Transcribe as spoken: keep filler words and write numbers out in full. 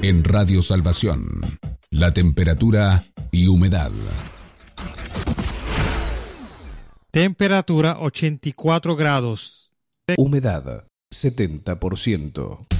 En Radio Salvación, la temperatura y humedad. Temperatura ochenta y cuatro grados. Humedad setenta por ciento.